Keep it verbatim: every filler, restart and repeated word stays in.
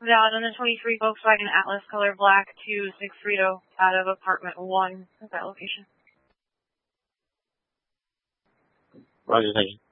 Valid on the twenty-three Volkswagen Atlas color black to Sigfrido out of apartment one at that location. Roger, thank you.